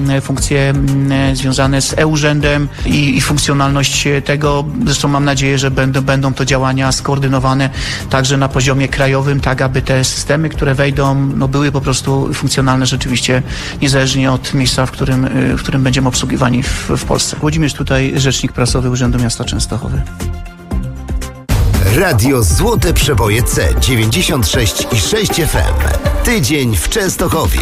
funkcje związane z e-urzędem i funkcjonalność tego. Zresztą mam nadzieję, że będą to działania skoordynowane także na poziomie krajowym, tak aby te systemy, które wejdą, były po prostu funkcjonalne rzeczywiście niezależnie od miejsca, w którym będziemy obsługiwani w Polsce. Włodzimierz tutaj, rzecznik prasowy Urzędu Miasta Częstochowy. Radio Złote Przeboje C 96,6 FM. Tydzień w Częstochowie.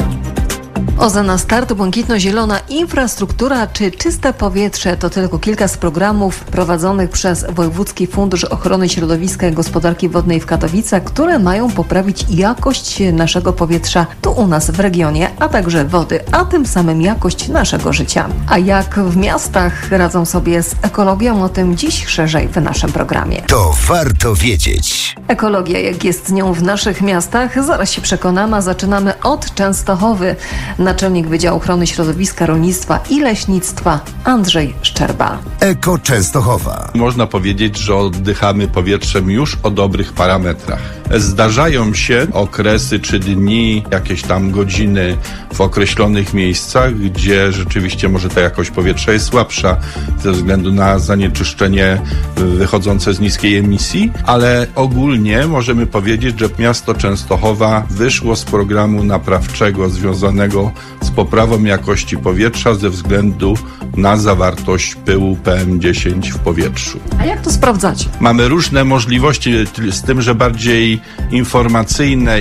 OZE na start, błękitno-zielona infrastruktura czy czyste powietrze to tylko kilka z programów prowadzonych przez Wojewódzki Fundusz Ochrony Środowiska i Gospodarki Wodnej w Katowicach, które mają poprawić jakość naszego powietrza tu u nas w regionie, a także wody, a tym samym jakość naszego życia. A jak w miastach radzą sobie z ekologią, o tym dziś szerzej w naszym programie. To warto wiedzieć. Ekologia, jak jest z nią w naszych miastach, zaraz się przekonamy, a zaczynamy od Częstochowy. Naczelnik Wydziału Ochrony Środowiska, Rolnictwa i Leśnictwa Andrzej Szczerba. Eko Częstochowa. Można powiedzieć, że oddychamy powietrzem już o dobrych parametrach. Zdarzają się okresy czy dni, jakieś tam godziny w określonych miejscach, gdzie rzeczywiście może ta jakość powietrza jest słabsza ze względu na zanieczyszczenie wychodzące z niskiej emisji, ale ogólnie możemy powiedzieć, że miasto Częstochowa wyszło z programu naprawczego związanego z poprawą jakości powietrza ze względu na zawartość pyłu PM10 w powietrzu. A jak to sprawdzacie? Mamy różne możliwości, z tym, że bardziej informacyjne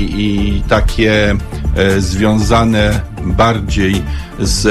i takie związane bardziej z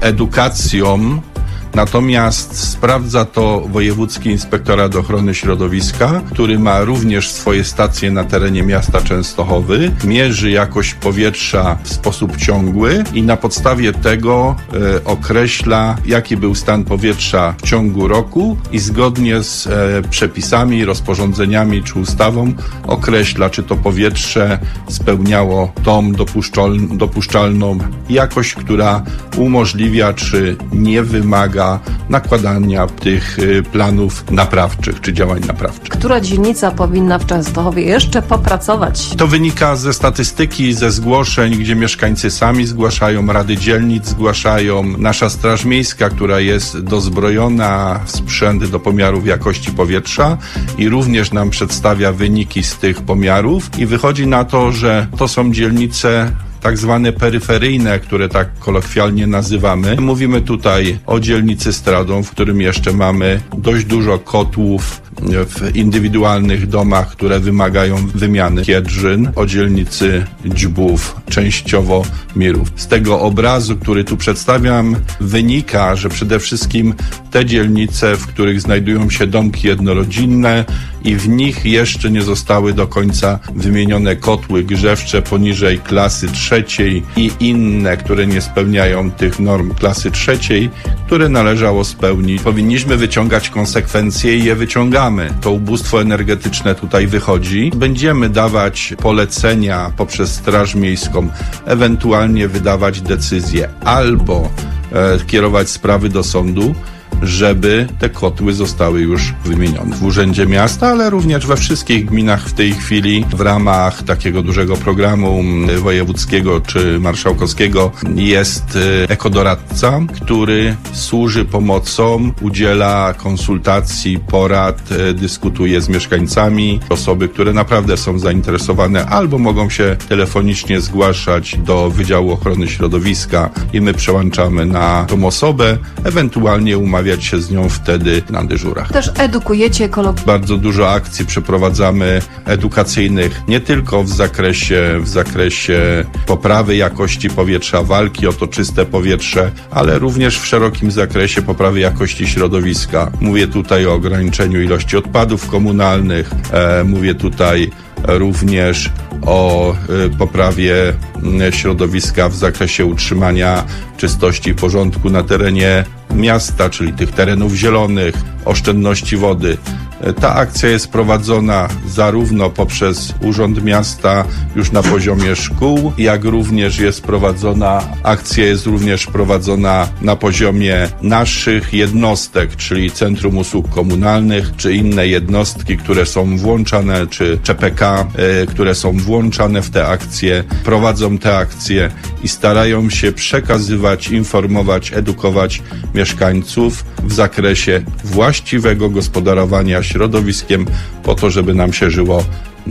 edukacją. Natomiast sprawdza to Wojewódzki Inspektorat Ochrony Środowiska, który ma również swoje stacje na terenie miasta Częstochowy, mierzy jakość powietrza w sposób ciągły i na podstawie tego określa, jaki był stan powietrza w ciągu roku i zgodnie z przepisami, rozporządzeniami czy ustawą określa, czy to powietrze spełniało tą dopuszczalną jakość, która umożliwia, czy nie wymaga nakładania tych planów naprawczych czy działań naprawczych. Która dzielnica powinna w Częstochowie jeszcze popracować? To wynika ze statystyki, ze zgłoszeń, gdzie mieszkańcy sami zgłaszają, rady dzielnic zgłaszają, nasza Straż Miejska, która jest dozbrojona w sprzęt do pomiarów jakości powietrza i również nam przedstawia wyniki z tych pomiarów i wychodzi na to, że to są dzielnice tak zwane peryferyjne, które tak kolokwialnie nazywamy. Mówimy tutaj o dzielnicy Stradą, w którym jeszcze mamy dość dużo kotłów w indywidualnych domach, które wymagają wymiany kiedrzyn, o dzielnicy Dźbów, częściowo Mirów. Z tego obrazu, który tu przedstawiam, wynika, że przede wszystkim te dzielnice, w których znajdują się domki jednorodzinne i w nich jeszcze nie zostały do końca wymienione kotły grzewcze poniżej klasy 3 i inne, które nie spełniają tych norm klasy 3, które należało spełnić. Powinniśmy wyciągać konsekwencje i je wyciągamy. To ubóstwo energetyczne tutaj wychodzi. Będziemy dawać polecenia poprzez Straż Miejską, ewentualnie wydawać decyzje albo kierować sprawy do sądu, żeby te kotły zostały już wymienione w Urzędzie Miasta, ale również we wszystkich gminach w tej chwili w ramach takiego dużego programu wojewódzkiego czy marszałkowskiego jest ekodoradca, który służy pomocą, udziela konsultacji, porad, dyskutuje z mieszkańcami. Osoby, które naprawdę są zainteresowane, albo mogą się telefonicznie zgłaszać do Wydziału Ochrony Środowiska i my przełączamy na tą osobę, ewentualnie umawiać się z nią wtedy na dyżurach. Też edukujecie ekologów. Bardzo dużo akcji przeprowadzamy edukacyjnych, nie tylko w zakresie poprawy jakości powietrza, walki o to czyste powietrze, ale również w szerokim zakresie poprawy jakości środowiska. Mówię tutaj o ograniczeniu ilości odpadów komunalnych, mówię tutaj również o poprawie środowiska w zakresie utrzymania czystości i porządku na terenie miasta, czyli tych terenów zielonych, oszczędności wody. Ta akcja jest prowadzona zarówno poprzez Urząd Miasta już na poziomie szkół, jak również akcja jest również prowadzona na poziomie naszych jednostek, czyli Centrum Usług Komunalnych, czy inne jednostki, które są włączane, czy CPK, które są włączane w te akcje, prowadzą te akcje i starają się przekazywać, informować, edukować mieszkańców w zakresie właściwego gospodarowania środowiskiem po to, żeby nam się żyło,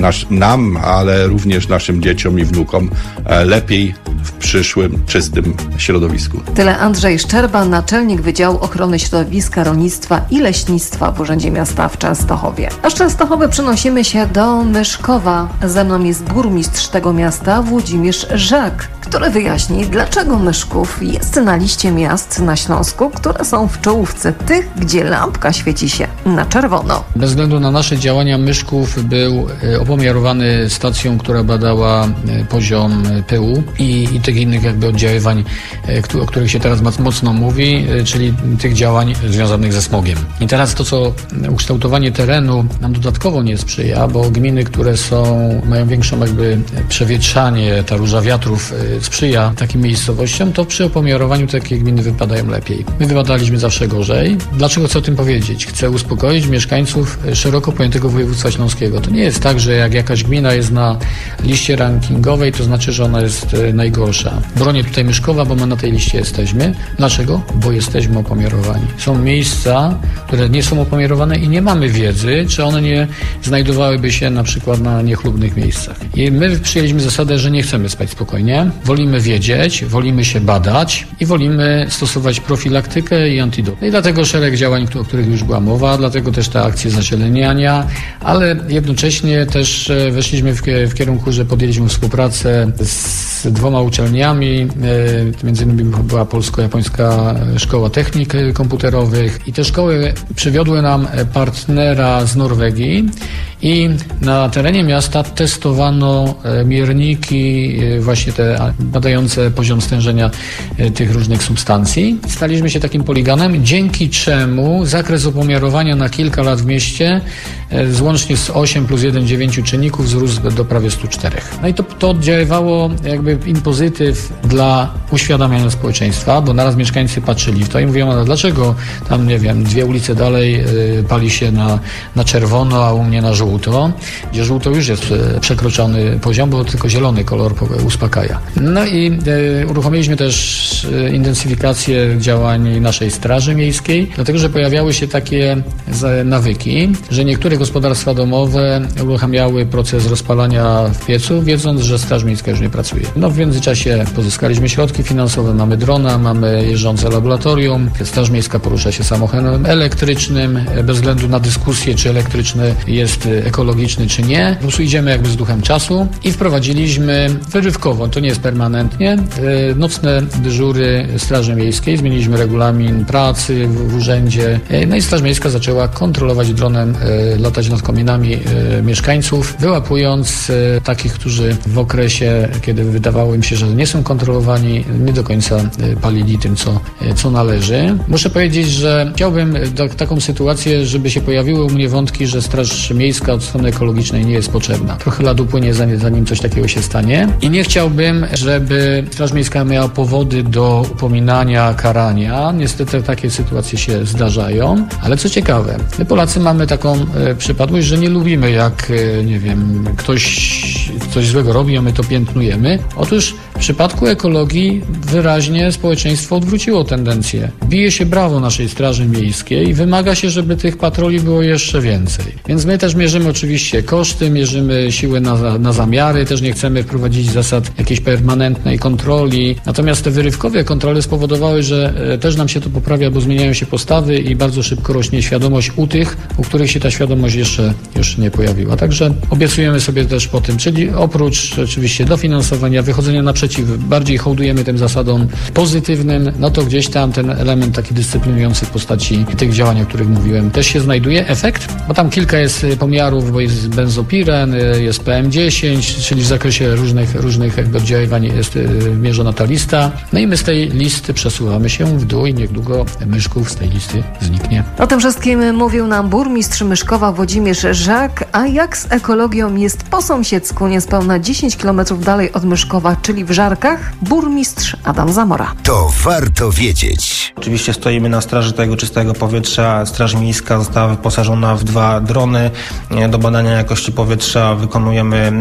ale również naszym dzieciom i wnukom lepiej w przyszłym, czystym środowisku. Tyle Andrzej Szczerba, naczelnik Wydziału Ochrony Środowiska, Rolnictwa i Leśnictwa w Urzędzie Miasta w Częstochowie. A z Częstochowy przenosimy się do Myszkowa. Ze mną jest burmistrz tego miasta, Włodzimierz Żak, który wyjaśni, dlaczego Myszków jest na liście miast na Śląsku, które są w czołówce tych, gdzie lampka świeci się na czerwono. Bez względu na nasze działania Myszków był opomiarowany stacją, która badała poziom pyłu i tych innych jakby oddziaływań, o których się teraz mocno mówi, czyli tych działań związanych ze smogiem. I teraz to, co ukształtowanie terenu nam dodatkowo nie sprzyja, bo gminy, które mają większą jakby przewietrzanie, ta róża wiatrów sprzyja takim miejscowościom, to przy opomiarowaniu takie gminy wypadają lepiej. My wypadaliśmy zawsze gorzej. Dlaczego chcę o tym powiedzieć? Chcę uspokoić mieszkańców szeroko pojętego województwa śląskiego. To nie jest tak, że jak jakaś gmina jest na liście rankingowej, to znaczy, że ona jest najgorsza. Bronię tutaj Myszkowa, bo my na tej liście jesteśmy. Dlaczego? Bo jesteśmy opomiarowani. Są miejsca, które nie są opomiarowane i nie mamy wiedzy, czy one nie znajdowałyby się na przykład na niechlubnych miejscach. I my przyjęliśmy zasadę, że nie chcemy spać spokojnie. Wolimy wiedzieć, wolimy się badać i wolimy stosować profilaktykę i antidot. I dlatego szereg działań, o których już była mowa, dlatego też te akcje zazieleniania, ale jednocześnie też weszliśmy w kierunku, że podjęliśmy współpracę z 2 uczelniami, między innymi była Polsko-Japońska Szkoła Technik Komputerowych i te szkoły przywiodły nam partnera z Norwegii i na terenie miasta testowano mierniki właśnie te badające poziom stężenia tych różnych substancji. Staliśmy się takim poligonem, dzięki czemu zakres opomiarowania na kilka lat w mieście łącznie z 8 plus 1 9 czynników wzrósł do prawie 104. No i to oddziaływało jakby in pozytyw dla uświadamiania społeczeństwa, bo naraz mieszkańcy patrzyli w to i mówią, a dlaczego tam, nie wiem, 2 ulice dalej pali się na czerwono, a u mnie na żółto, gdzie żółto już jest przekroczony poziom, bo tylko zielony kolor uspokaja. No i uruchomiliśmy też intensyfikację działań naszej Straży Miejskiej, dlatego że pojawiały się takie nawyki, że niektóre gospodarstwa domowe uruchamiały proces rozpalania w piecu, wiedząc, że Straż Miejska już nie pracuje. No w międzyczasie pozyskaliśmy środki finansowe, mamy drona, mamy jeżdżące laboratorium, Straż Miejska porusza się samochodem elektrycznym, bez względu na dyskusję, czy elektryczny jest ekologiczny, czy nie. Po prostu idziemy jakby z duchem czasu i wprowadziliśmy wyrywkowo, to nie jest permanentnie, nocne dyżury Straży Miejskiej, zmieniliśmy regulamin pracy w urzędzie, no i Straż Miejska zaczęła kontrolować dronem, latać nad kominami mieszkańców, wyłapując takich, którzy w okresie, kiedy wydawało im się, że nie są kontrolowani, nie do końca palili tym, co należy. Muszę powiedzieć, że chciałbym taką sytuację, żeby się pojawiły u mnie wątki, że Straż Miejska od strony ekologicznej nie jest potrzebna. Trochę lat upłynie, zanim coś takiego się stanie. I nie chciałbym, żeby Straż Miejska miała powody do upominania, karania. Niestety takie sytuacje się zdarzają. Ale co ciekawe, my Polacy mamy taką przypadłość, że nie lubimy, jak, nie wiem, ktoś coś złego robi, a my to piętnujemy. Otóż w przypadku ekologii wyraźnie społeczeństwo odwróciło tendencję. Bije się brawo naszej Straży Miejskiej i wymaga się, żeby tych patroli było jeszcze więcej. Więc my też mierzymy oczywiście koszty, mierzymy siłę na zamiary, też nie chcemy wprowadzić zasad jakiejś permanentnej kontroli. Natomiast te wyrywkowe kontrole spowodowały, że też nam się to poprawia, bo zmieniają się postawy i bardzo szybko rośnie świadomość u tych, u których się ta świadomość jeszcze nie pojawiła. Także obiecujemy sobie też po tym, czyli oprócz oczywiście dofinansowania, wychodzenia naprzeciw przeciw, bardziej hołdujemy tym zasadom pozytywnym, no to gdzieś tam ten element taki dyscyplinujący w postaci tych działań, o których mówiłem, też się znajduje. Efekt? Bo tam kilka jest pomiarów, bo jest benzopiren, jest PM10, czyli w zakresie różnych jakby oddziaływań jest mierzona ta lista. No i my z tej listy przesuwamy się w dół i niedługo myszków z tej listy zniknie. O tym wszystkim mówił nam burmistrz Myszkowa Włodzimierz Żak, a jak z ekologią jest po sąsiedzku, niespełna 10 km dalej od Myszkowa, czyli w Żarkach, burmistrz Adam Zamora. To warto wiedzieć. Oczywiście stoimy na straży tego czystego powietrza. Straż Miejska została wyposażona w 2 drony do badania jakości powietrza. Wykonujemy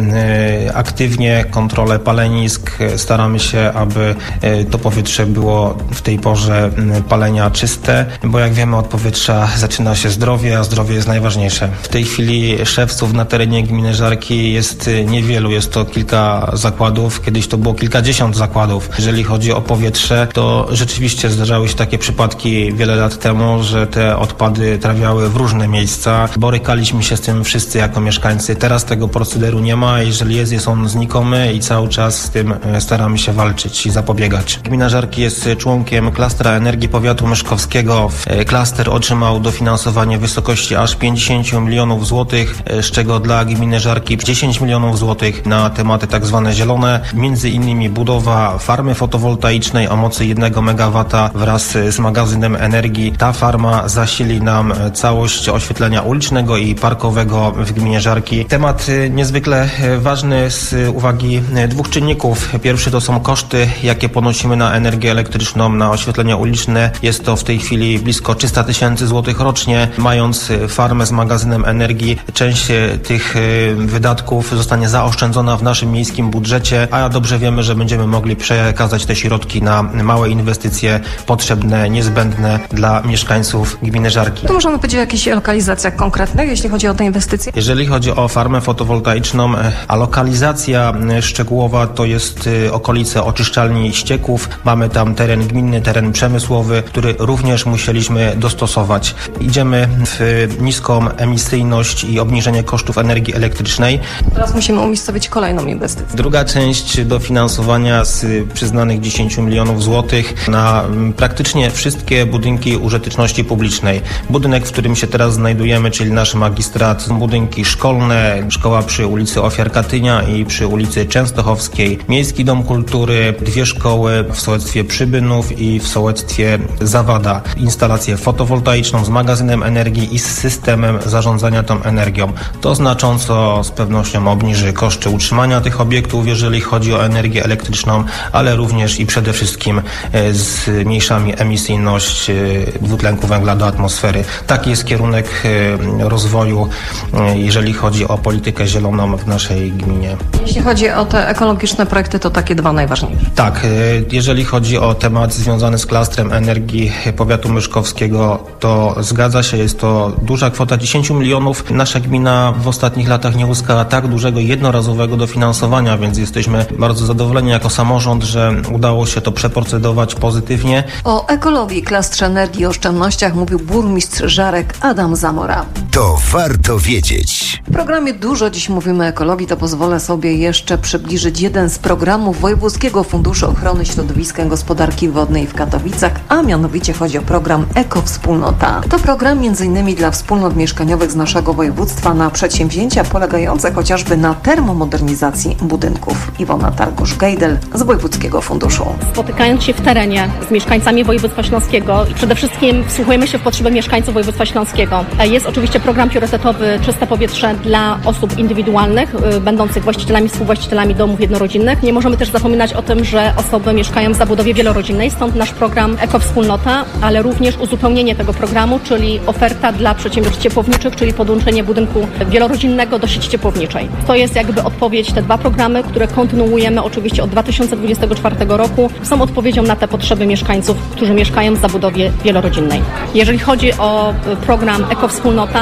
aktywnie kontrolę palenisk. Staramy się, aby to powietrze było w tej porze palenia czyste, bo jak wiemy, od powietrza zaczyna się zdrowie, a zdrowie jest najważniejsze. W tej chwili szewców na terenie gminy Żarki jest niewielu, jest to kilka zakładów, kiedyś to było kilkadziesiąt zakładów. Jeżeli chodzi o powietrze, to rzeczywiście zdarzały się takie przypadki wiele lat temu, że te odpady trafiały w różne miejsca. Borykaliśmy się z tym wszyscy jako mieszkańcy. Teraz tego procederu nie ma, jeżeli jest on znikomy i cały czas z tym staramy się walczyć i zapobiegać. Gmina Żarki jest członkiem klastra energii powiatu myszkowskiego. Klaster otrzymał dofinansowanie w wysokości aż 50 milionów złotych, z czego dla gminy Żarki 10 milionów złotych na tematy tak zwane zielone, między innymi budowa farmy fotowoltaicznej o mocy 1 MW wraz z magazynem energii. Ta farma zasili nam całość oświetlenia ulicznego i parkowego w gminie Żarki. Temat niezwykle ważny z uwagi 2 czynników. Pierwszy to są koszty, jakie ponosimy na energię elektryczną, na oświetlenie uliczne. Jest to w tej chwili blisko 300 000 złotych rocznie. Mając farmę z magazynem energii, część tych wydatków zostanie zaoszczędzona w naszym miejskim budżecie, a dobrze wiemy, że będziemy mogli przekazać te środki na małe inwestycje potrzebne, niezbędne dla mieszkańców gminy Żarki. To możemy powiedzieć o jakichś lokalizacjach konkretnych, jeśli chodzi o te inwestycje? Jeżeli chodzi o farmę fotowoltaiczną, a lokalizacja szczegółowa to jest okolice oczyszczalni ścieków. Mamy tam teren gminny, teren przemysłowy, który również musieliśmy dostosować. Idziemy w niską emisyjność i obniżenie kosztów energii elektrycznej. Teraz musimy umiejscowić kolejną inwestycję. Druga część dofinansowania z przyznanych 10 milionów złotych na praktycznie wszystkie budynki użyteczności publicznej. Budynek, w którym się teraz znajdujemy, czyli nasz magistrat, budynki szkolne, szkoła przy ulicy Ofiar Katynia i przy ulicy Częstochowskiej, Miejski Dom Kultury, 2 szkoły w sołectwie Przybynów i w sołectwie Zawada. Instalację fotowoltaiczną z magazynem energii i z systemem zarządzania tą energią. To znacząco z pewnością obniży koszty utrzymania tych obiektów, jeżeli chodzi o energię elektryczną, ale również i przede wszystkim zmniejszamy emisyjność dwutlenku węgla do atmosfery. Taki jest kierunek rozwoju, jeżeli chodzi o politykę zieloną w naszej gminie. Jeśli chodzi o te ekologiczne projekty, to takie 2 najważniejsze. Tak, jeżeli chodzi o temat związany z klastrem energii powiatu myszkowskiego, to zgadza się, jest to duża kwota 10 milionów. Nasza gmina w ostatnich latach nie uzyskała tak dużego jednorazowego dofinansowania, więc jesteśmy bardzo zadowoleni jako samorząd, że udało się to przeprocedować pozytywnie. O ekologii, klastrze energii i oszczędnościach mówił burmistrz Żarek Adam Zamora. To warto wiedzieć. W programie dużo dziś mówimy o ekologii, to pozwolę sobie jeszcze przybliżyć jeden z programów Wojewódzkiego Funduszu Ochrony Środowiska i Gospodarki Wodnej w Katowicach, a mianowicie chodzi o program Ekowspólnota. To program m.in. dla wspólnot mieszkaniowych z naszego województwa na przedsięwzięcia polegające chociażby na termomodernizacji budynków. Iwona Targusz-Gejdel z Wojewódzkiego Funduszu. Spotykając się w terenie z mieszkańcami województwa śląskiego i przede wszystkim wsłuchujemy się w potrzeby mieszkańców województwa śląskiego. Jest oczywiście program priorytetowy Czyste Powietrze dla osób indywidualnych, będących właścicielami, współwłaścicielami domów jednorodzinnych. Nie możemy też zapominać o tym, że osoby mieszkają w zabudowie wielorodzinnej, stąd nasz program Ekowspólnota, ale również uzupełnienie tego programu, czyli oferta dla przedsiębiorstw ciepłowniczych, czyli podłączenie budynku wielorodzinnego do sieci ciepłowniczej. To jest jakby odpowiedź, te 2 programy, które kontynuujemy oczywiście od 2024 roku, są odpowiedzią na te potrzeby mieszkańców, którzy mieszkają w zabudowie wielorodzinnej. Jeżeli chodzi o program Ekowspólnota,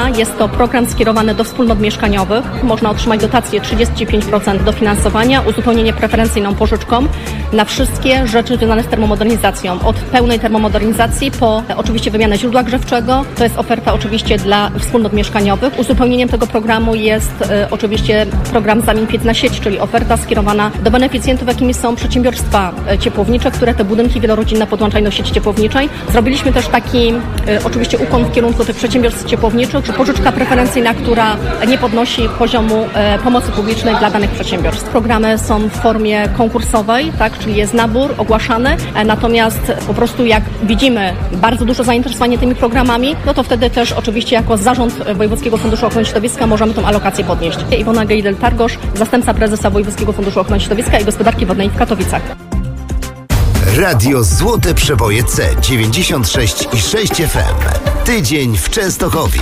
programa. Jest to program skierowany do wspólnot mieszkaniowych. Można otrzymać dotację 35% dofinansowania, uzupełnienie preferencyjną pożyczką na wszystkie rzeczy związane z termomodernizacją. Od pełnej termomodernizacji po oczywiście wymianę źródła grzewczego. To jest oferta oczywiście dla wspólnot mieszkaniowych. Uzupełnieniem tego programu jest oczywiście program Zamień piec na sieć, czyli oferta skierowana do beneficjentów, jakimi są przedsiębiorstwa ciepłownicze, które te budynki wielorodzinne podłączają do sieci ciepłowniczej. Zrobiliśmy też taki oczywiście ukłon w kierunku tych przedsiębiorstw ciepłowniczych, czy pożyczka preferencyjna, która nie podnosi poziomu pomocy publicznej dla danych przedsiębiorstw. Programy są w formie konkursowej, tak, czyli jest nabór ogłaszany, natomiast po prostu jak widzimy bardzo duże zainteresowanie tymi programami, no to wtedy też oczywiście jako zarząd Wojewódzkiego Funduszu Ochrony Środowiska możemy tą alokację podnieść. Iwona Gejdel-Targosz, zastępca prezesa Wojewódzkiego Funduszu Ochrony Środowiska i Gospodarki Wodnej w Katowicach. Radio Złote Przeboje C 96,6 FM. Tydzień w Częstochowie.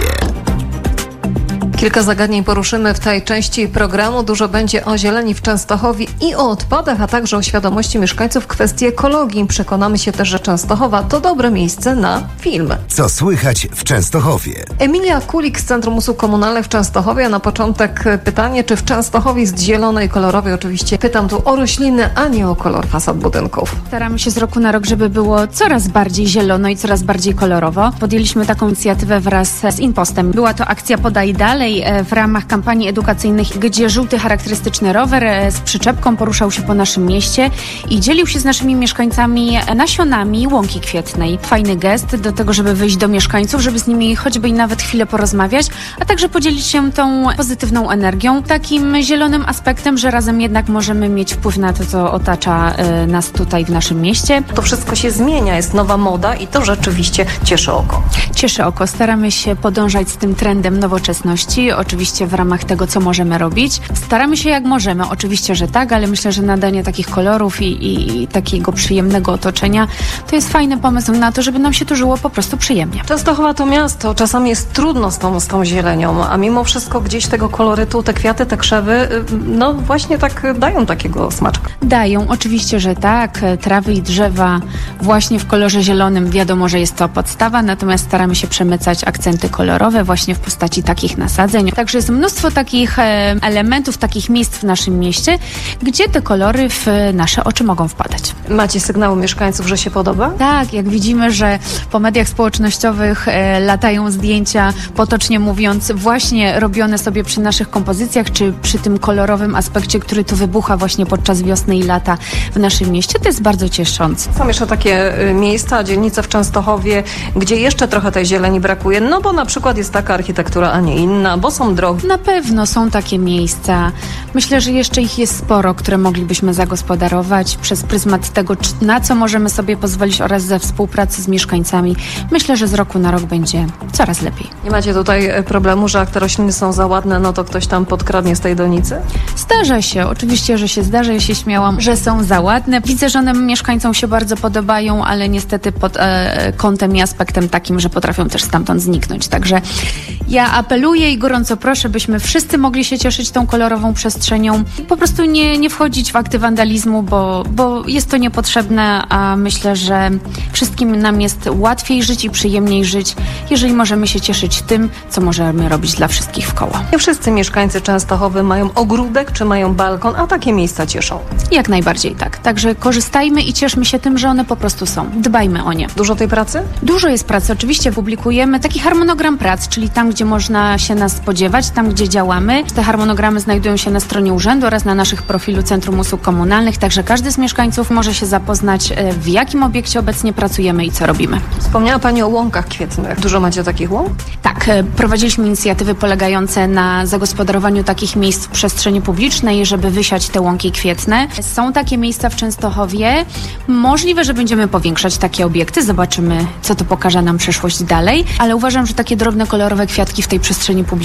Kilka zagadnień poruszymy w tej części programu. Dużo będzie o zieleni w Częstochowie i o odpadach, a także o świadomości mieszkańców w kwestii ekologii. Przekonamy się też, że Częstochowa to dobre miejsce na film. Co słychać w Częstochowie? Emilia Kulik z Centrum Usług Komunalnych w Częstochowie. Na początek pytanie, czy w Częstochowie jest zielone i kolorowe? Oczywiście pytam tu o rośliny, a nie o kolor fasad budynków. Staramy się z roku na rok, żeby było coraz bardziej zielono i coraz bardziej kolorowo. Podjęliśmy taką inicjatywę wraz z Inpostem. Była to akcja Podaj Dalej w ramach kampanii edukacyjnych, gdzie żółty charakterystyczny rower z przyczepką poruszał się po naszym mieście i dzielił się z naszymi mieszkańcami nasionami łąki kwietnej. Fajny gest do tego, żeby wyjść do mieszkańców, żeby z nimi choćby i nawet chwilę porozmawiać, a także podzielić się tą pozytywną energią, takim zielonym aspektem, że razem jednak możemy mieć wpływ na to, co otacza nas tutaj w naszym mieście. To wszystko się zmienia, jest nowa moda i to rzeczywiście cieszy oko. Cieszy oko. Staramy się podążać z tym trendem nowoczesności, oczywiście w ramach tego, co możemy robić. Staramy się jak możemy, oczywiście, że tak, ale myślę, że nadanie takich kolorów i takiego przyjemnego otoczenia to jest fajny pomysł na to, żeby nam się tu żyło po prostu przyjemnie. Częstochowa to miasto, czasami jest trudno z tą zielenią, a mimo wszystko gdzieś tego kolorytu, te kwiaty, te krzewy, no właśnie tak dają takiego smaczka. Dają, oczywiście, że tak. Trawy i drzewa właśnie w kolorze zielonym, wiadomo, że jest to podstawa, natomiast staramy się przemycać akcenty kolorowe właśnie w postaci takich nasadzeń. Także jest mnóstwo takich elementów, takich miejsc w naszym mieście, gdzie te kolory w nasze oczy mogą wpadać. Macie sygnały mieszkańców, że się podoba? Tak, jak widzimy, że po mediach społecznościowych latają zdjęcia, potocznie mówiąc, właśnie robione sobie przy naszych kompozycjach, czy przy tym kolorowym aspekcie, który tu wybucha właśnie podczas wiosny i lata w naszym mieście. To jest bardzo cieszące. Są jeszcze takie miejsca, dzielnice w Częstochowie, gdzie jeszcze trochę tej zieleni brakuje, no bo na przykład jest taka architektura, a nie inna, bo są drogi. Na pewno są takie miejsca. Myślę, że jeszcze ich jest sporo, które moglibyśmy zagospodarować przez pryzmat tego, na co możemy sobie pozwolić oraz ze współpracy z mieszkańcami. Myślę, że z roku na rok będzie coraz lepiej. Nie macie tutaj problemu, że jak te rośliny są za ładne, no to ktoś tam podkradnie z tej donicy? Zdarza się, oczywiście, że się zdarza. Ja się śmiałam, że są za ładne. Widzę, że one mieszkańcom się bardzo podobają, ale niestety pod kątem i aspektem takim, że potrafią też stamtąd zniknąć. Także ja apeluję i gorąco proszę, byśmy wszyscy mogli się cieszyć tą kolorową przestrzenią. Po prostu nie wchodzić w akty wandalizmu, bo jest to niepotrzebne, a myślę, że wszystkim nam jest łatwiej żyć i przyjemniej żyć, jeżeli możemy się cieszyć tym, co możemy robić dla wszystkich wkoło. Nie wszyscy mieszkańcy Częstochowy mają ogródek czy mają balkon, a takie miejsca cieszą. Jak najbardziej tak. Także korzystajmy i cieszmy się tym, że one po prostu są. Dbajmy o nie. Dużo tej pracy? Dużo jest pracy. Oczywiście publikujemy taki harmonogram prac, czyli tam, gdzie można się nas spodziewać, tam, gdzie działamy. Te harmonogramy znajdują się na stronie urzędu oraz na naszych profilu Centrum Usług Komunalnych, także każdy z mieszkańców może się zapoznać, w jakim obiekcie obecnie pracujemy i co robimy. Wspomniała Pani o łąkach kwietnych. Dużo macie takich łąk? Tak, prowadziliśmy inicjatywy polegające na zagospodarowaniu takich miejsc w przestrzeni publicznej, żeby wysiać te łąki kwietne. Są takie miejsca w Częstochowie. Możliwe, że będziemy powiększać takie obiekty. Zobaczymy, co to pokaże nam przyszłość dalej, ale uważam, że takie drobne, kolorowe kwiatki w tej przestrzeni publicznej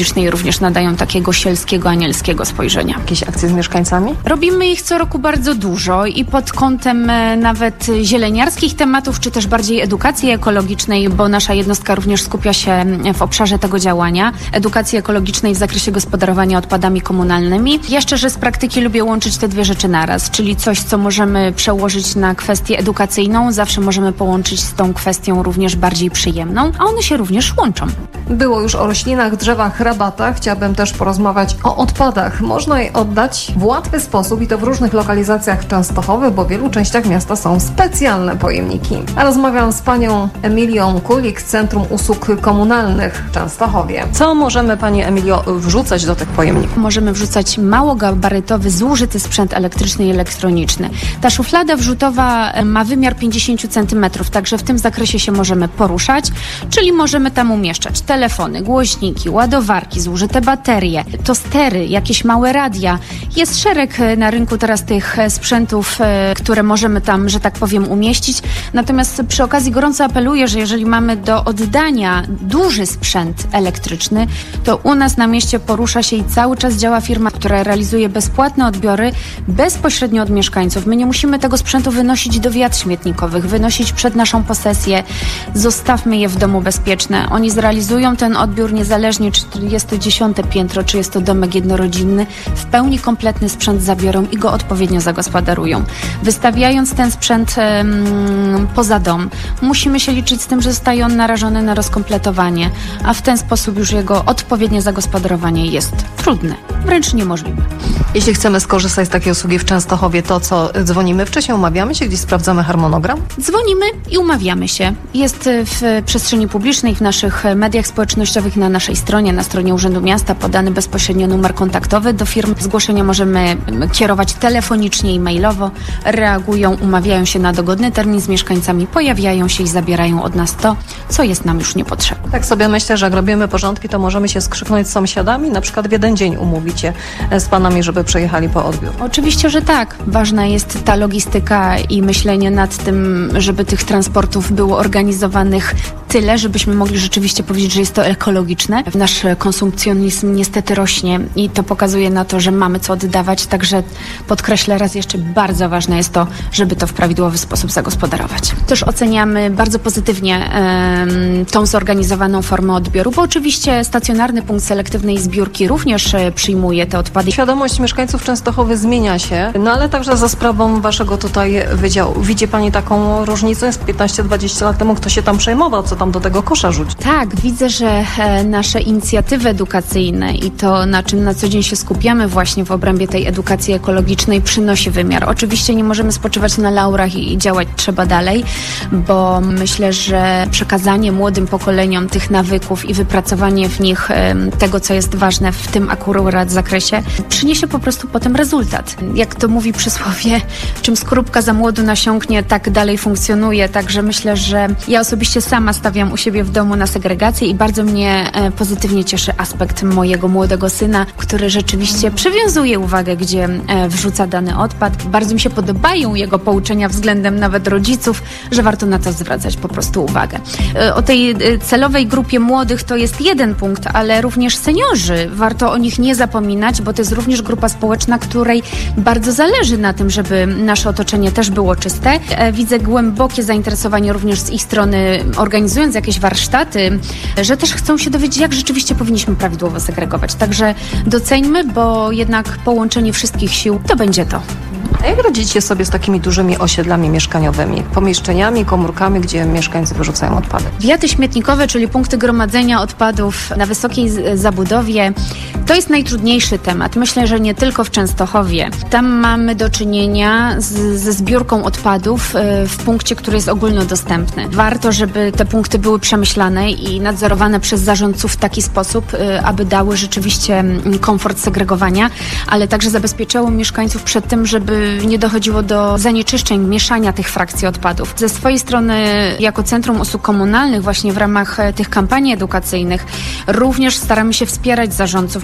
ekologicznej również nadają takiego sielskiego, anielskiego spojrzenia. Jakieś akcje z mieszkańcami? Robimy ich co roku bardzo dużo i pod kątem nawet zieleniarskich tematów, czy też bardziej edukacji ekologicznej, bo nasza jednostka również skupia się w obszarze tego działania, edukacji ekologicznej w zakresie gospodarowania odpadami komunalnymi. Ja szczerze z praktyki lubię łączyć te dwie rzeczy naraz, czyli coś, co możemy przełożyć na kwestię edukacyjną, zawsze możemy połączyć z tą kwestią również bardziej przyjemną, a one się również łączą. Było już o roślinach, drzewach, rabatach. Chciałabym też porozmawiać o odpadach. Można je oddać w łatwy sposób i to w różnych lokalizacjach Częstochowy, bo w wielu częściach miasta są specjalne pojemniki. A rozmawiam z panią Emilią Kulik z Centrum Usług Komunalnych w Częstochowie. Co możemy, pani Emilio, wrzucać do tych pojemników? Możemy wrzucać małogabarytowy, zużyty sprzęt elektryczny i elektroniczny. Ta szuflada wrzutowa ma wymiar 50 cm, także w tym zakresie się możemy poruszać, czyli możemy tam umieszczać telefony, głośniki, ładowarki, zużyte baterie, tostery, jakieś małe radia. Jest szereg na rynku teraz tych sprzętów, które możemy tam, że tak powiem, umieścić. Natomiast przy okazji gorąco apeluję, że jeżeli mamy do oddania duży sprzęt elektryczny, to u nas na mieście porusza się i cały czas działa firma, która realizuje bezpłatne odbiory bezpośrednio od mieszkańców. My nie musimy tego sprzętu wynosić do wiat śmietnikowych, wynosić przed naszą posesję. Zostawmy je w domu bezpieczne. Oni zrealizują ten odbiór niezależnie, czy jest to 10. piętro, czy jest to domek jednorodzinny. W pełni kompletny sprzęt zabiorą i go odpowiednio zagospodarują. Wystawiając ten sprzęt poza dom, musimy się liczyć z tym, że zostaje on narażony na rozkompletowanie, a w ten sposób już jego odpowiednie zagospodarowanie jest trudne, wręcz niemożliwe. Jeśli chcemy skorzystać z takiej usługi w Częstochowie, to co, dzwonimy wcześniej, umawiamy się, gdzieś sprawdzamy harmonogram? Dzwonimy i umawiamy się. Jest w przestrzeni publicznej, w naszych mediach społecznościowych, na naszej stronie, na stronie Urzędu Miasta podany bezpośrednio numer kontaktowy do firm. Zgłoszenia możemy kierować telefonicznie i mailowo. Reagują, umawiają się na dogodny termin z mieszkańcami, pojawiają się i zabierają od nas to, co jest nam już niepotrzebne. Tak sobie myślę, że jak robimy porządki, to możemy się skrzyknąć z sąsiadami, na przykład w jeden dzień umówicie z panami, żeby przyjechali po odbiór. Oczywiście, że tak. Ważna jest ta logistyka i myślenie nad tym, żeby tych transportów było organizowanych tyle, żebyśmy mogli rzeczywiście powiedzieć, że jest to ekologiczne. Nasz konsumpcjonizm niestety rośnie i to pokazuje na to, że mamy co oddawać, także podkreślę raz jeszcze, bardzo ważne jest to, żeby to w prawidłowy sposób zagospodarować. Też oceniamy bardzo pozytywnie tą zorganizowaną formę odbioru, bo oczywiście stacjonarny punkt selektywnej zbiórki również przyjmuje te odpady. Świadomość mieszkańców Częstochowy zmienia się, no ale także za sprawą waszego tutaj wydziału. Widzi pani taką różnicę? Z 15-20 lat temu kto się tam przejmował, co tam do tego kosza rzucić? Tak, widzę, że nasze inicjatywy edukacyjne i to, na czym na co dzień się skupiamy właśnie w obrębie tej edukacji ekologicznej, przynosi wymiar. Oczywiście nie możemy spoczywać na laurach i działać trzeba dalej, bo myślę, że przekazanie młodym pokoleniom tych nawyków i wypracowanie w nich tego, co jest ważne w tym akurat zakresie, przyniesie po prostu potem rezultat. Jak to mówi przysłowie, czym skorupka za młodu nasiąknie, tak dalej funkcjonuje. Także myślę, że ja osobiście sama stawiam u siebie w domu na segregację i bardzo mnie pozytywnie cieszy aspekt mojego młodego syna, który rzeczywiście przywiązuje uwagę, gdzie wrzuca dany odpad. Bardzo mi się podobają jego pouczenia względem nawet rodziców, że warto na to zwracać po prostu uwagę. O tej celowej grupie młodych to jest jeden punkt, ale również seniorzy. Warto o nich nie zapominać, bo to jest również grupa społeczna, której bardzo zależy na tym, żeby nasze otoczenie też było czyste. Widzę głębokie zainteresowanie również z ich strony, organizując jakieś warsztaty, że też chcą się dowiedzieć, jak rzeczywiście powinniśmy prawidłowo segregować. Także doceńmy, bo jednak połączenie wszystkich sił to będzie to. A jak radzicie sobie z takimi dużymi osiedlami mieszkaniowymi, pomieszczeniami, komórkami, gdzie mieszkańcy wyrzucają odpady? Wiaty śmietnikowe, czyli punkty gromadzenia odpadów na wysokiej zabudowie, to jest najtrudniejszy temat. Myślę, że nie tylko w Częstochowie. Tam mamy do czynienia ze zbiórką odpadów w punkcie, który jest ogólnodostępny. Warto, żeby te punkty były przemyślane i nadzorowane przez zarządców w taki sposób, aby dały rzeczywiście komfort segregowania, ale także zabezpieczały mieszkańców przed tym, żeby nie dochodziło do zanieczyszczeń, mieszania tych frakcji odpadów. Ze swojej strony, jako Centrum Usług Komunalnych, właśnie w ramach tych kampanii edukacyjnych, również staramy się wspierać zarządców.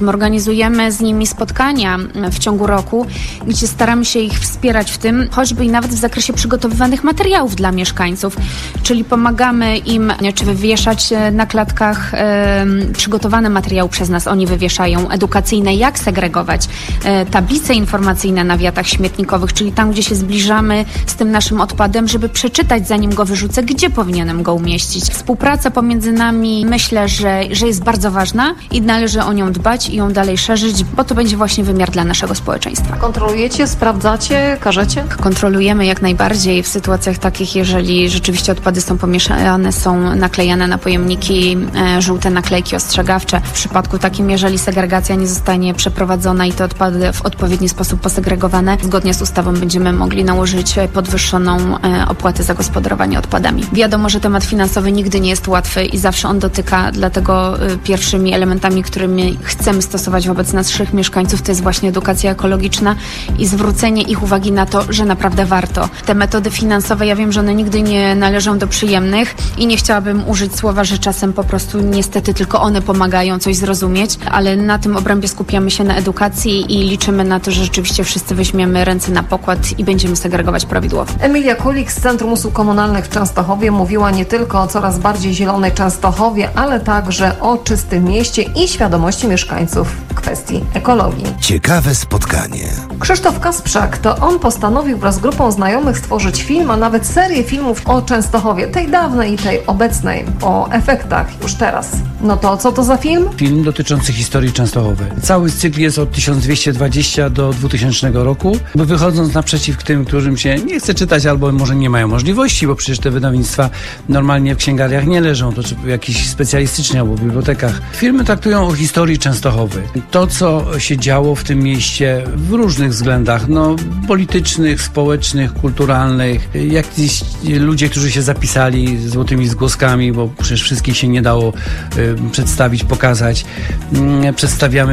My organizujemy z nimi spotkania w ciągu roku, gdzie staramy się ich wspierać w tym, choćby i nawet w zakresie przygotowywanych materiałów dla mieszkańców, czyli pomagamy im, czy wywieszać na klatkach przygotowane materiały przez nas, oni wywieszają, edukacyjne, jak segregować, tablice informacyjne na wiatach śmietnikowych, czyli tam, gdzie się zbliżamy z tym naszym odpadem, żeby przeczytać, zanim go wyrzucę, gdzie powinienem go umieścić. Współpraca pomiędzy nami, myślę, że jest bardzo ważna i należy o nią dbać i ją dalej szerzyć, bo to będzie właśnie wymiar dla naszego społeczeństwa. Kontrolujecie, sprawdzacie, karzecie? Kontrolujemy jak najbardziej w sytuacjach takich, jeżeli rzeczywiście odpady są pomieszane, są naklejane na pojemniki żółte naklejki ostrzegawcze. W przypadku takim, jeżeli segregacja nie zostanie przeprowadzona i te odpady w odpowiedni sposób posegregowane, zgodnie z ustawą będziemy mogli nałożyć podwyższoną opłatę za gospodarowanie odpadami. Wiadomo, że temat finansowy nigdy nie jest łatwy i zawsze on dotyka, dlatego pierwszymi elementami, którymi chcemy stosować wobec naszych mieszkańców, to jest właśnie edukacja ekologiczna i zwrócenie ich uwagi na to, że naprawdę warto. Te metody finansowe, ja wiem, że one nigdy nie należą do przyjemnych i nie chciałabym użyć słowa, że czasem po prostu niestety tylko one pomagają coś zrozumieć, ale na tym obrębie skupiamy się na edukacji i liczymy na to, że rzeczywiście wszyscy weźmiemy ręce na pokład i będziemy segregować prawidłowo. Emilia Kulik z Centrum Usług Komunalnych w Częstochowie mówiła nie tylko o coraz bardziej zielonej Częstochowie, ale także o czystym mieście i świadomości mieszkańców w kwestii ekologii. Ciekawe spotkanie. Krzysztof Kasprzak, to on postanowił wraz z grupą znajomych stworzyć film, a nawet serię filmów o Częstochowie, tej dawnej i tej obecnej, o efektach już teraz. No to co to za film? Film dotyczący historii Częstochowy. Cały cykl jest od 1220 do 2000 roku, bo wychodząc naprzeciw tym, którym się nie chce czytać albo może nie mają możliwości, bo przecież te wydawnictwa normalnie w księgarniach nie leżą, to czy jakichś specjalistycznie albo w bibliotekach. Filmy traktują o historii Częstochowy. To, co się działo w tym mieście w różnych względach, no politycznych, społecznych, kulturalnych, jakiś ludzie, którzy się zapisali złotymi zgłoskami, bo przecież wszystkich się nie dało przedstawić, pokazać. Przedstawiamy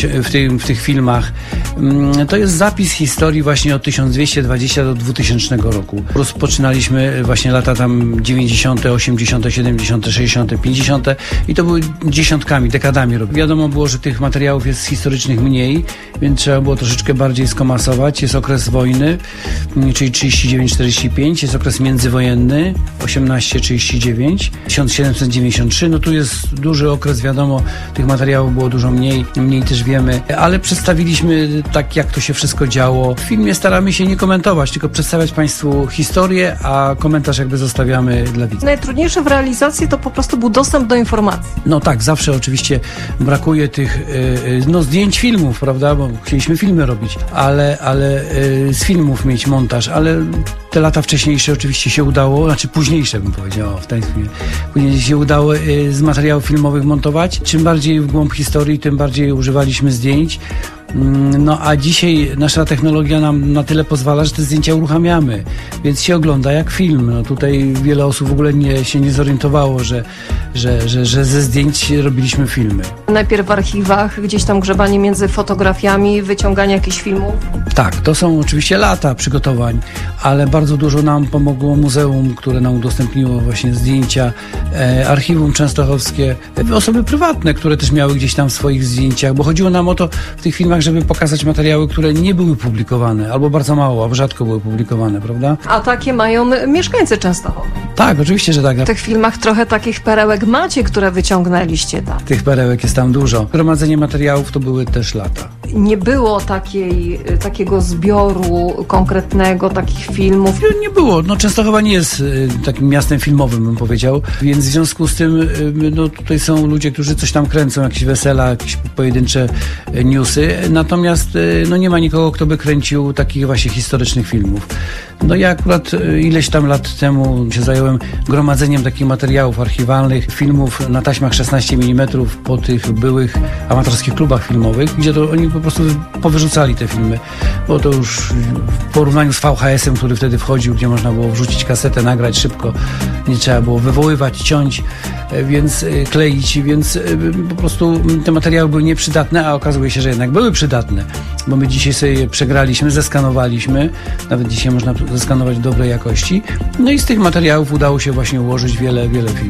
w tych filmach. To jest zapis historii właśnie od 1220 do 2000 roku. Rozpoczynaliśmy właśnie lata tam 90., 80., 70., 60., 50. i to były dziesiątkami, dekadami. Wiadomo było, że tych materiałów jest historycznych mniej, więc trzeba było troszeczkę bardziej skomasować. Jest okres wojny, czyli 39-45, jest okres międzywojenny, 18-39, 1793, no tu jest duży okres, wiadomo, tych materiałów było dużo mniej też wiemy, ale przedstawiliśmy tak, jak to się wszystko działo. W filmie staramy się nie komentować, tylko przedstawiać Państwu historię, a komentarz jakby zostawiamy dla widzów. Najtrudniejsze w realizacji to po prostu był dostęp do informacji. No tak, zawsze oczywiście brakuje tych zdjęć filmów, prawda, bo chcieliśmy filmy robić, ale z filmów mieć montaż, ale te lata wcześniejsze oczywiście się udało, znaczy późniejsze bym powiedział, w tej chwili. Później się udało z materiałów filmowych montować. Czym bardziej w głąb historii, tym bardziej używaliśmy zdjęć. No a dzisiaj nasza technologia nam na tyle pozwala, że te zdjęcia uruchamiamy, więc się ogląda jak film. No tutaj wiele osób w ogóle się nie zorientowało, że ze zdjęć robiliśmy filmy. Najpierw w archiwach, gdzieś tam grzebanie między fotografiami, wyciąganie jakichś filmów. Tak, to są oczywiście lata przygotowań, ale bardzo dużo nam pomogło muzeum, które nam udostępniło właśnie zdjęcia, archiwum częstochowskie, osoby prywatne, które też miały gdzieś tam w swoich zdjęciach, bo chodziło nam o to w tych filmach, żeby pokazać materiały, które nie były publikowane, albo bardzo mało, albo rzadko były publikowane, prawda? A takie mają mieszkańcy Częstochowy. Tak, oczywiście, że tak. W tych filmach trochę takich perełek macie, które wyciągnęliście tam. Tych perełek jest tam dużo. Gromadzenie materiałów to były też lata. Nie było takiego zbioru konkretnego, takich filmów? Nie było. No Częstochowa nie jest takim miastem filmowym, bym powiedział, więc w związku z tym no, tutaj są ludzie, którzy coś tam kręcą, jakieś wesela, jakieś pojedyncze newsy, natomiast no, nie ma nikogo, kto by kręcił takich właśnie historycznych filmów. No ja akurat ileś tam lat temu się zająłem gromadzeniem takich materiałów archiwalnych, filmów na taśmach 16 mm po tych byłych amatorskich klubach filmowych, gdzie to oni po prostu powyrzucali te filmy, bo to już w porównaniu z VHS-em, który wtedy wchodził, gdzie można było wrzucić kasetę, nagrać szybko, nie trzeba było wywoływać, ciąć, więc kleić, więc po prostu te materiały były nieprzydatne, a okazuje się, że jednak były przydatne, bo my dzisiaj sobie przegraliśmy, zeskanowaliśmy, nawet dzisiaj można zeskanować w dobrej jakości, no i z tych materiałów udało się właśnie ułożyć wiele filmów.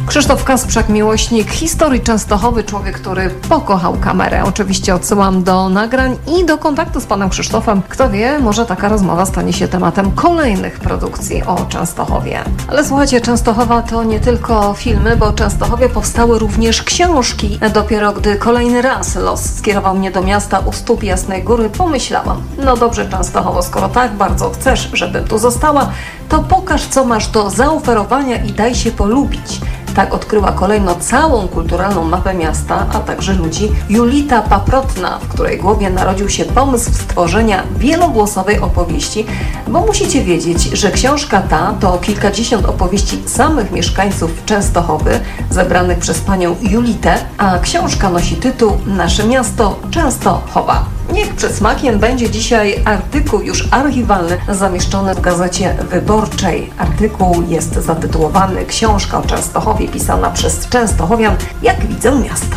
Krzysztof Kasprzak, miłośnik historii Częstochowy, człowiek, który pokochał kamerę. Oczywiście odsyłam do nagrań i do kontaktu z panem Krzysztofem. Kto wie, może taka rozmowa stanie się tematem kolejnych produkcji o Częstochowie. Ale słuchajcie, Częstochowa to nie tylko filmy, bo w Częstochowie powstały również książki. Dopiero gdy kolejny raz los skierował mnie do miasta u stóp Jasnej Góry, pomyślałam, no dobrze Częstochowo, skoro tak bardzo chcesz, żebym tu została, to pokaż, co masz do zaoferowania i daj się polubić. Tak odkryła kolejno całą kulturalną mapę miasta, a także ludzi Julita Paprotna, w której głowie narodził się pomysł stworzenia wielogłosowej opowieści, bo musicie wiedzieć, że książka ta to kilkadziesiąt opowieści samych mieszkańców Częstochowy, zebranych przez panią Julitę, a książka nosi tytuł Nasze miasto Częstochowa. Niech przed smakiem będzie dzisiaj artykuł już archiwalny zamieszczony w Gazecie Wyborczej. Artykuł jest zatytułowany Książka o Częstochowie pisana przez częstochowian, jak widzę miasto.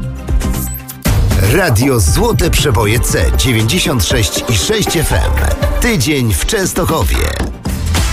Radio Złote Przeboje C 96,6 FM. Tydzień w Częstochowie.